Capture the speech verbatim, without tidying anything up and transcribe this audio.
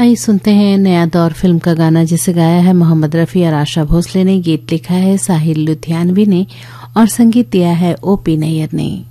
आइए सुनते हैं नया दौर फिल्म का गाना, जिसे गाया है मोहम्मद रफी और आशा भोसले ने। गीत लिखा है साहिल लुधियानवी ने और संगीत दिया है ओ पी नैयर ने।